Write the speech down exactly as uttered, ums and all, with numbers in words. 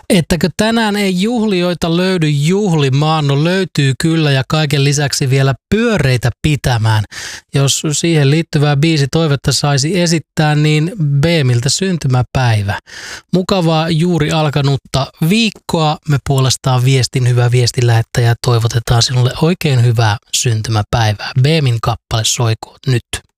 Ettäkö tänään ei juhlijoita löydy juhlimaan? No löytyy kyllä ja kaiken lisäksi vielä pyöreitä pitämään. Jos siihen liittyvää biisitoivetta saisi esittää, niin Beemiltä syntymäpäivä. Mukavaa juuri alkanutta viikkoa. Me puolestaan viestin hyvä viestinlähettäjä toivotetaan sinulle oikein hyvää syntymäpäivää. Beemin kappale soikoon nyt.